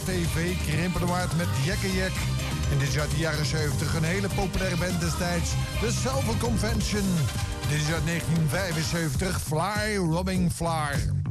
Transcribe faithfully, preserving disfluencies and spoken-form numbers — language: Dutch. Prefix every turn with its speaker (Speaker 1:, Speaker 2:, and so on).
Speaker 1: T V Krimpen de Waard met Jekke Jek. En dit is uit de jaren zeventig een hele populaire band destijds, de Selva Convention. Dit is uit negentien vijfenzeventig, Fly Robbing Fly.